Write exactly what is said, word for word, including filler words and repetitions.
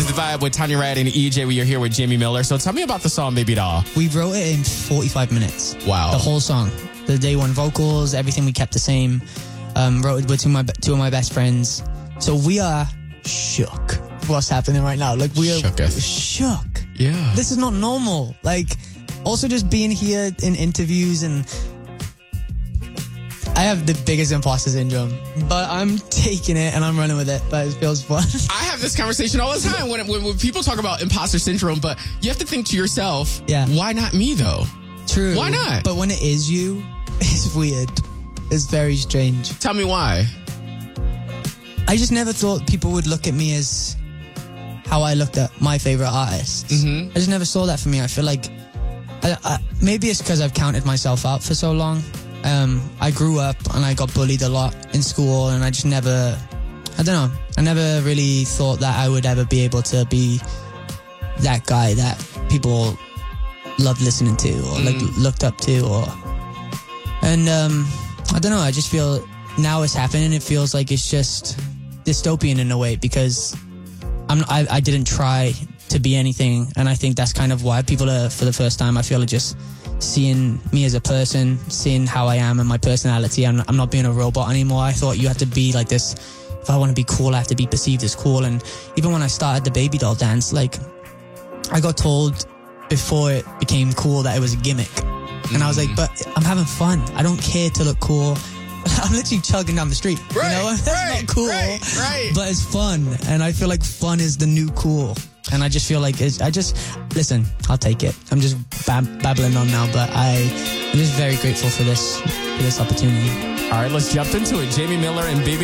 The Vibe with Tanya Rad and E J. We are here with Jamie Miller. So tell me about the song Baby Doll. We wrote it in forty-five minutes. Wow. The whole song. The day one vocals, everything we kept the same. Um, wrote it with two of, my, two of my best friends. So we are shook. What's happening right now? Like, we are Shooketh. shook. Yeah. This is not normal. Like, also just being here in interviews, and I have the biggest imposter syndrome, but I'm taking it and I'm running with it, but it feels fun. I have this conversation all the time when, when, when people talk about imposter syndrome, but you have to think to yourself, Yeah. why not me though? True. Why not? But when it is you, it's weird. It's very strange. Tell me why. I just never thought people would look at me as how I looked at my favorite artists. Mm-hmm. I just never saw that for me. I feel like I, I, maybe it's because I've counted myself out for so long. Um, I grew up and I got bullied a lot in school, and I just never, I don't know, I never really thought that I would ever be able to be that guy that people loved listening to or Mm. like looked up to, or and um, I don't know. I just feel now it's happening. It feels like it's just dystopian in a way, because I'm I, I didn't try to be anything, and I think that's kind of why people are, for the first time, I feel, are just seeing me as a person, seeing how I am and my personality. I'm, I'm not being a robot anymore. I thought you had to be like this. If I want to be cool, I have to be perceived as cool. And even when I started the baby doll dance, like, I got told before it became cool that it was a gimmick. And I was like, but I'm having fun. I don't care to look cool. I'm literally chugging down the street. Right, you know? That's right, not cool. right, right. But it's fun. And I feel like fun is the new cool. And I just feel like it's, I just, listen, I'll take it. I'm just bab- babbling on now, but I, I'm just very grateful for this, for this opportunity. All right, let's jump into it. Jamie Miller and Baby